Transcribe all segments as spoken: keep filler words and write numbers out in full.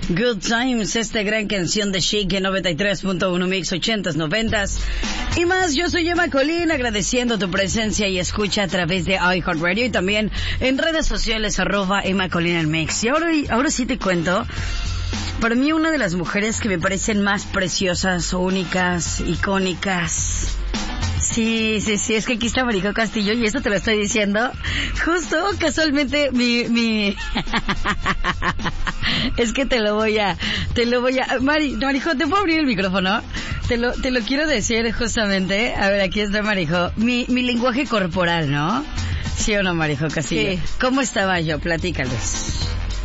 Good Times, esta gran canción de Chic en noventa y tres punto uno Mix, ochentas, noventas y más. Yo soy Emma Colín, agradeciendo tu presencia y escucha a través de iHeartRadio y también en redes sociales, arroba Emma Colín el Mix. Y ahora, ahora sí te cuento, para mí una de las mujeres que me parecen más preciosas, únicas, icónicas. Sí, sí, sí, es que aquí está Marijo Castillo y esto te lo estoy diciendo justo, casualmente, mi, mi... es que te lo voy a, te lo voy a... Mari, Marijo, ¿te puedo abrir el micrófono? Te lo, te lo quiero decir justamente, a ver, aquí está Marijo, mi, mi lenguaje corporal, ¿no? ¿Sí o no, Marijo Castillo? Sí. ¿Cómo estaba yo? Platícales.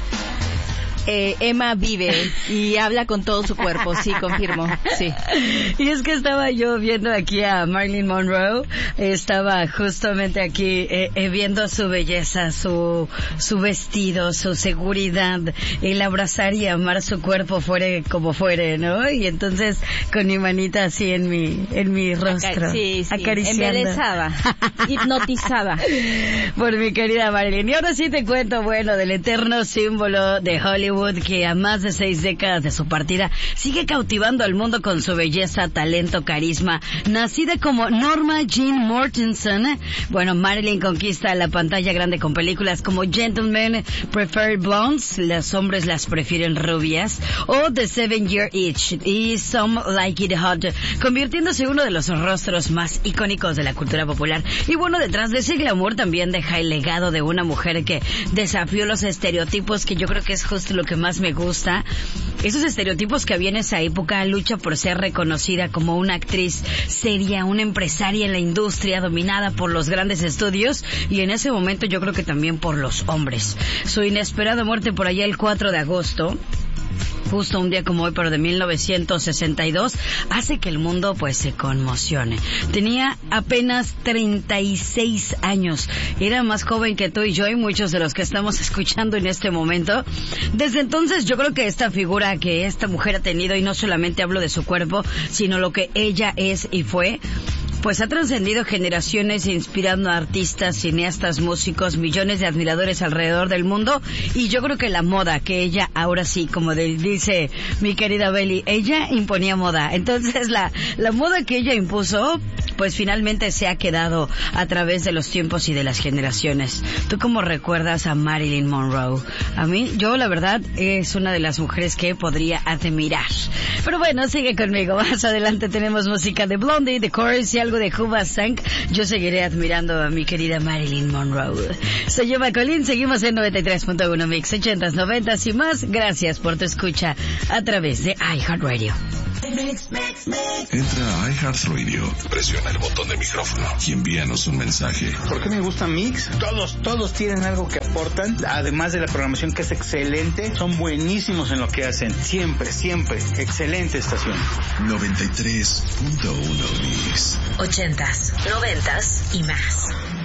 Eh, Emma vive y habla con todo su cuerpo, sí, confirmo, sí. Y es que estaba yo viendo aquí a Marilyn Monroe, estaba justamente aquí eh, eh, viendo su belleza, su su vestido, su seguridad, el abrazar y amar su cuerpo fuere como fuere, ¿no? Y entonces con mi manita así en mi en mi rostro, sí, sí, acariciando, embelesada, hipnotizada por mi querida Marilyn. Y ahora sí te cuento, bueno, del eterno símbolo de Hollywood, que a más de seis décadas de su partida sigue cautivando al mundo con su belleza, talento, carisma. Nacida como Norma Jean Mortensen, bueno, Marilyn conquista la pantalla grande con películas como Gentlemen Prefer Blondes, los hombres las prefieren rubias, o The Seven Year Itch y Some Like It Hot, convirtiéndose en uno de los rostros más icónicos de la cultura popular. Y bueno, detrás de ese glamour también deja el legado de una mujer que desafió los estereotipos, que yo creo que es justo lo que más me gusta. Esos estereotipos que había en esa época. Lucha por ser reconocida como una actriz seria, una empresaria en la industria, dominada por los grandes estudios, y en ese momento yo creo que también por los hombres. Su inesperada muerte por allá el cuatro de agosto, justo un día como hoy, pero de mil novecientos sesenta y dos, hace que el mundo pues se conmocione. Tenía apenas treinta y seis años. Era más joven que tú y yo y muchos de los que estamos escuchando en este momento. Desde entonces yo creo que esta figura que esta mujer ha tenido, y no solamente hablo de su cuerpo, sino lo que ella es y fue, pues ha trascendido generaciones, inspirando a artistas, cineastas, músicos, millones de admiradores alrededor del mundo. Y yo creo que la moda que ella, ahora sí, como de, dice mi querida Belly, ella imponía moda. Entonces la, la moda que ella impuso, pues finalmente se ha quedado a través de los tiempos y de las generaciones. ¿Tú cómo recuerdas a Marilyn Monroe? A mí, yo la verdad, es una de las mujeres que podría admirar. Pero bueno, sigue conmigo. Más adelante tenemos música de Blondie, de Chorus y algo de Cuba Sank. Yo seguiré admirando a mi querida Marilyn Monroe. Soy Emma Colín, seguimos en noventa y tres punto uno Mix, ochentas, noventas y más. Gracias por tu escucha a través de iHeartRadio. Entra a iHeartRadio, presiona el botón de micrófono y envíanos un mensaje. ¿Por qué me gusta Mix? Todos, todos tienen algo que aportan, además de la programación que es excelente. Son buenísimos en lo que hacen, siempre, siempre. Excelente estación. noventa y tres punto uno Mix. Ochentas, noventas y más.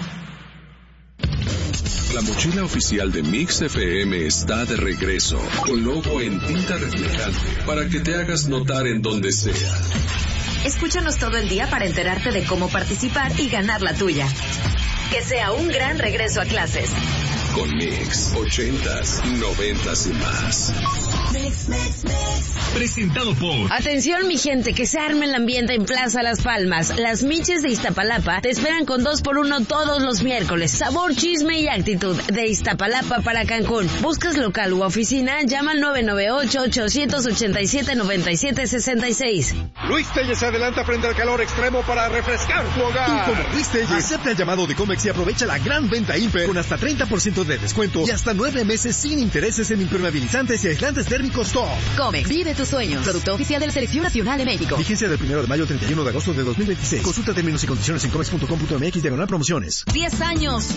La mochila oficial de Mix F M está de regreso, con logo en tinta reflejante, para que te hagas notar en donde sea. Escúchanos todo el día para enterarte de cómo participar y ganar la tuya. Que sea un gran regreso a clases. Con Mix, ochentas, noventas y más. Mix, mix, mix. Presentado por... Atención mi gente, que se arme el ambiente en Plaza Las Palmas. Las Miches de Iztapalapa te esperan con dos por uno todos los miércoles. Sabor, chisme y actitud. De Iztapalapa para Cancún. ¿Buscas local u oficina? Llama al nueve nueve ocho, ocho ocho siete, nueve siete seis seis. Luis Telles se adelanta frente al calor extremo para refrescar tu hogar. Tú como Luis Telles, acepta el llamado de Comex y aprovecha la gran venta Imper con hasta treinta por ciento de descuento y hasta nueve meses sin intereses en impermeabilizantes y aislantes térmicos Top. Comex, vive tus sueños. Producto oficial de la Selección Nacional de México. Vigencia del primero de mayo al treinta y uno de agosto de dos mil veintiséis. Consulta términos y condiciones en comex punto com punto mx diagonal promociones. diez años